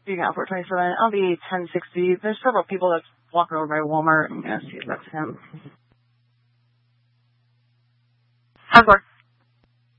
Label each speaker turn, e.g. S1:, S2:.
S1: You got 427. I'll be 1060. There's several people that's walking over by Walmart. I'm going to see if that's him. Hardcore.